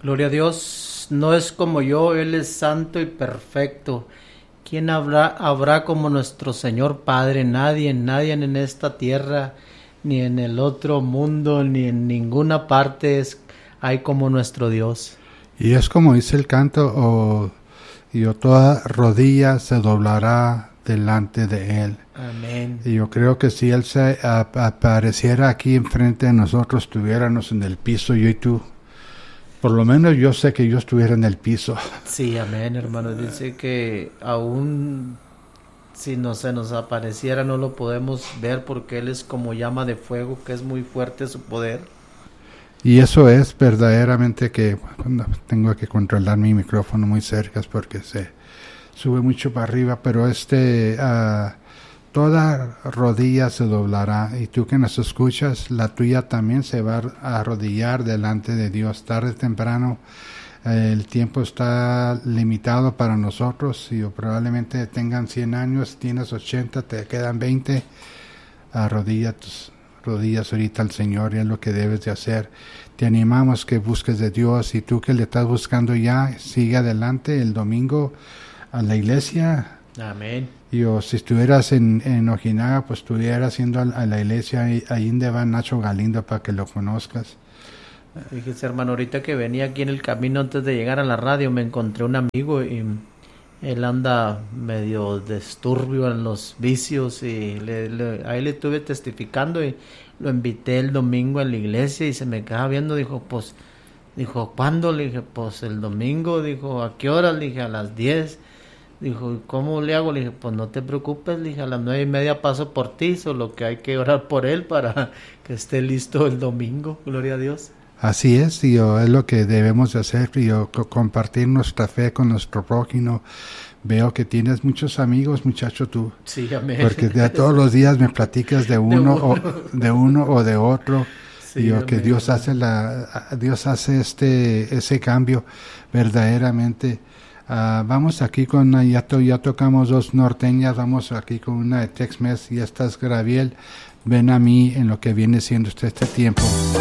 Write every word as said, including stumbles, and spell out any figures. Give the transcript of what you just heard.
Gloria a Dios, no es como yo, Él es santo y perfecto. ¿Quién habrá, habrá como nuestro Señor Padre? Nadie, nadie en esta tierra, ni en el otro mundo, ni en ninguna parte es, hay como nuestro Dios. Y es como dice el canto, oh, y toda rodilla se doblará delante de Él. Amén. Y yo creo que si Él se a, apareciera aquí enfrente de nosotros, estuviéramos en el piso, yo y tú, por lo menos yo sé que yo estuviera en el piso. Sí, amén, hermano. Dice que aún si no se nos apareciera no lo podemos ver porque Él es como llama de fuego, que es muy fuerte su poder. Y eso es verdaderamente que cuando tengo que controlar mi micrófono muy cerca porque se sube mucho para arriba, pero este uh, toda rodilla se doblará, y tú que nos escuchas, la tuya también se va a arrodillar delante de Dios tarde o temprano. El tiempo está limitado para nosotros, y probablemente tengan cien años, tienes ochenta, te quedan veinte, arrodilla tus rodillas ahorita al Señor, y es lo que debes de hacer. Te animamos que busques de Dios, y tú que le estás buscando ya, sigue adelante el domingo a la iglesia. Amén. Y o si estuvieras en, en Ojinaga, pues estuvieras yendo a, a la iglesia, ahí, ahí donde va Nacho Galindo, para que lo conozcas. Fíjese, hermano, ahorita que venía aquí en el camino antes de llegar a la radio, me encontré un amigo y él anda medio disturbio en los vicios, y le, le, ahí le estuve testificando y lo invité el domingo a la iglesia, y se me quedaba viendo, dijo, pues, dijo, ¿cuándo? Le dije, pues el domingo. Dijo, ¿a qué hora? Le dije, a las diez. Dijo, ¿cómo le hago? Le dije, pues no te preocupes, le dije, a las nueve y media paso por ti, solo que hay que orar por él para que esté listo el domingo, gloria a Dios. Así es, y es lo que debemos de hacer, y compartir nuestra fe con nuestro prójimo. Veo que tienes muchos amigos, muchacho, tú. Sí, amén. Porque de todos los días me platicas de uno, de uno. o de uno o de otro. Sí, y yo, que Dios amén. hace la, Dios hace este ese cambio verdaderamente. Uh, vamos aquí con ya, to, ya tocamos dos norteñas, vamos aquí con una de Tex-Mex, y esta es Graviel. Ven a mí en lo que viene siendo este, este tiempo.